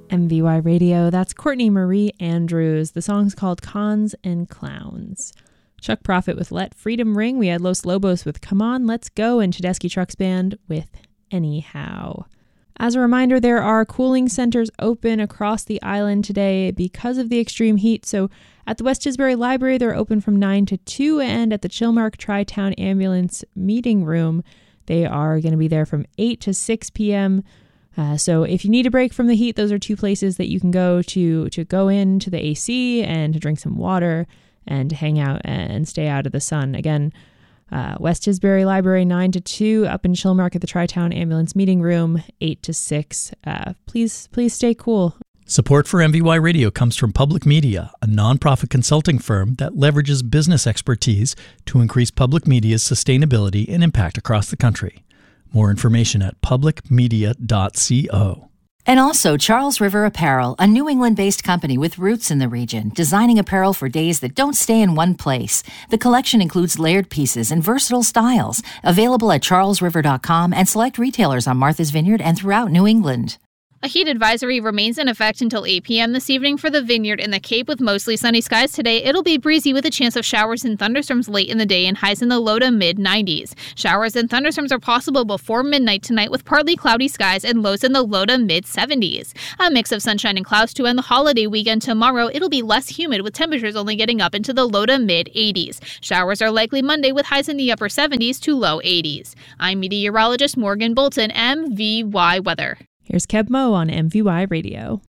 MVY Radio, that's Courtney Marie Andrews. The song's called Cons and Clowns. Chuck Prophet with Let Freedom Ring. We had Los Lobos with Come On, Let's Go, and Tedeschi Trucks Band with Anyhow. As a reminder, there are cooling centers open across the island today because of the extreme heat. So at the West Tisbury Library, they're open from 9 to 2, and at the Chilmark Tri-Town Ambulance Meeting Room, they are going to be there from 8 to 6 p.m., so if you need a break from the heat, those are two places that you can go to go into the AC and to drink some water and to hang out and stay out of the sun. Again, West Tisbury Library, 9 to 2, up in Chilmark at the Tri-Town Ambulance Meeting Room, 8 to 6. Please stay cool. Support for MVY Radio comes from Public Media, a nonprofit consulting firm that leverages business expertise to increase public media's sustainability and impact across the country. More information at publicmedia.co. And also Charles River Apparel, a New England-based company with roots in the region, designing apparel for days that don't stay in one place. The collection includes layered pieces and versatile styles, available at charlesriver.com and select retailers on Martha's Vineyard and throughout New England. A heat advisory remains in effect until 8 p.m. this evening for the Vineyard in the Cape with mostly sunny skies today. It'll be breezy with a chance of showers and thunderstorms late in the day and highs in the low to mid-90s. Showers and thunderstorms are possible before midnight tonight with partly cloudy skies and lows in the low to mid-70s. A mix of sunshine and clouds to end the holiday weekend tomorrow. It'll be less humid with temperatures only getting up into the low to mid-80s. Showers are likely Monday with highs in the upper 70s to low 80s. I'm meteorologist Morgan Bolton, MVY Weather. Here's Keb Mo on MVY Radio.